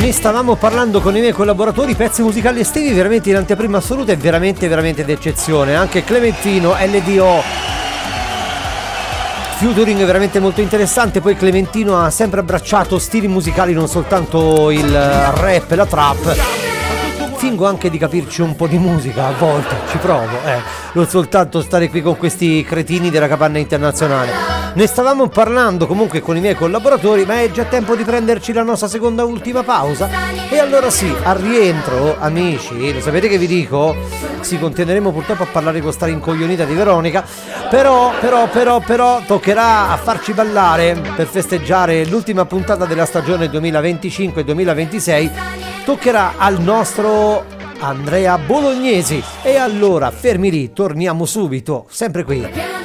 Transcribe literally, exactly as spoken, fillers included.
Ne stavamo parlando con i miei collaboratori, pezzi musicali estivi veramente in anteprima assoluta e veramente veramente d'eccezione. Anche Clementino, L D O featuring veramente molto interessante. Poi Clementino ha sempre abbracciato stili musicali, non soltanto il rap e la trap. Fingo anche di capirci un po' di musica, a volte ci provo, eh, non soltanto stare qui con questi cretini della Capanna Internazionale. Ne stavamo parlando comunque con i miei collaboratori, ma è già tempo di prenderci la nostra seconda ultima pausa. E allora sì, al rientro, amici, lo sapete che vi dico? Sì, continueremo purtroppo a parlare con sta rincoglionita di Veronica, però, però, però, però toccherà a farci ballare per festeggiare l'ultima puntata della stagione duemilaventicinque duemilaventisei. Toccherà al nostro Andrea Bolognesi. E allora, fermi lì, torniamo subito, sempre qui